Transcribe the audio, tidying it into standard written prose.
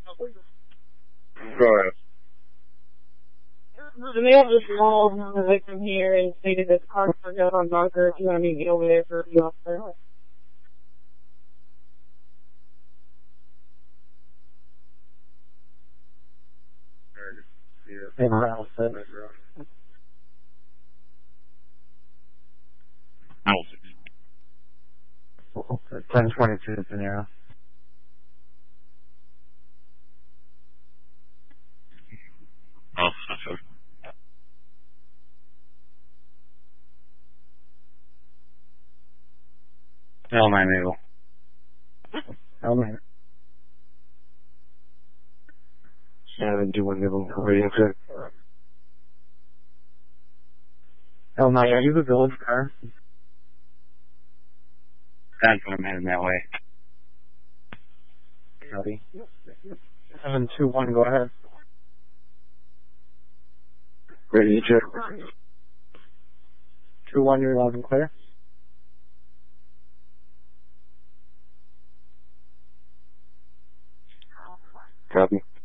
Go ahead. The mail just called the victim here and stated that the car broke out on Bunker. If you want to meet me over there for a few hours. And Ralph said. Oh. 1022 De Niro. Oh, sorry. L9 Mabel. L9. 721 Mabel. Radio check. L9, are you the village car? That's what I'm heading that way. Copy. 721, go ahead. Radio check. 21, you're loud and clear. Copy.